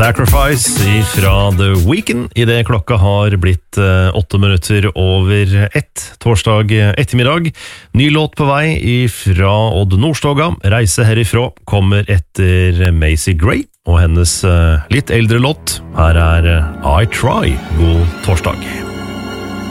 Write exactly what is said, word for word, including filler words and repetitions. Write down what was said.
Sacrifice fra The Weeknd I det klokka har blitt åtte minutter over ett torsdag ettermiddag. Ny låt på vei fra Odd Nordstoga. Reise herifra kommer etter Macy Gray og hennes litt eldre låt. Her er I Try. God torsdag.